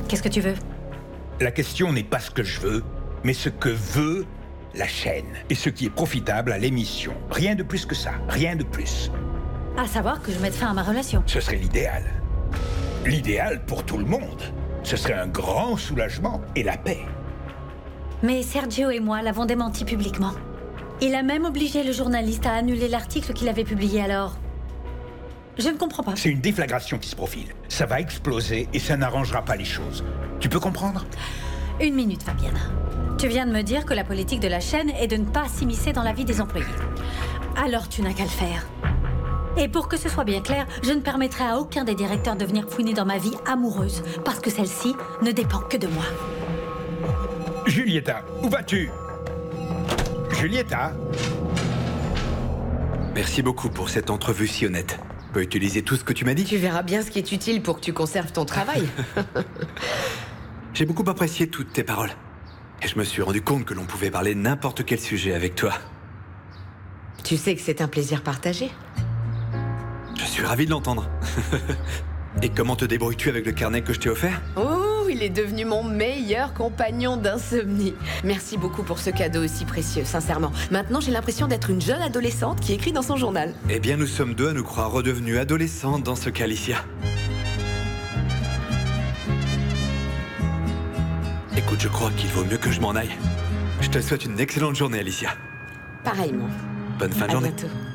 Qu'est-ce que tu veux? La question n'est pas ce que je veux, mais ce que veut la chaîne. Et ce qui est profitable à l'émission. Rien de plus que ça, rien de plus. À savoir que je mette fin à ma relation. Ce serait l'idéal. L'idéal pour tout le monde. Ce serait un grand soulagement et la paix. Mais Sergio et moi l'avons démenti publiquement. Il a même obligé le journaliste à annuler l'article qu'il avait publié alors. Je ne comprends pas. C'est une déflagration qui se profile. Ça va exploser et ça n'arrangera pas les choses. Tu peux comprendre? Une minute, Fabienne. Tu viens de me dire que la politique de la chaîne est de ne pas s'immiscer dans la vie des employés. Alors tu n'as qu'à le faire. Et pour que ce soit bien clair, je ne permettrai à aucun des directeurs de venir fouiner dans ma vie amoureuse, parce que celle-ci ne dépend que de moi. Julieta, où vas-tu? Julieta? Merci beaucoup pour cette entrevue si honnête. Je peux utiliser tout ce que tu m'as dit? Tu verras bien ce qui est utile pour que tu conserves ton travail. J'ai beaucoup apprécié toutes tes paroles. Et je me suis rendu compte que l'on pouvait parler de n'importe quel sujet avec toi. Tu sais que c'est un plaisir partagé. Je suis ravi de l'entendre. Et comment te débrouilles-tu avec le carnet que je t'ai offert? Oh, il est devenu mon meilleur compagnon d'insomnie. Merci beaucoup pour ce cadeau aussi précieux, sincèrement. Maintenant, j'ai l'impression d'être une jeune adolescente qui écrit dans son journal. Eh bien, nous sommes deux à nous croire redevenus adolescents dans ce cas, Alicia. Écoute, je crois qu'il vaut mieux que je m'en aille. Je te souhaite une excellente journée, Alicia. Pareillement. Bonne fin de À journée. bientôt.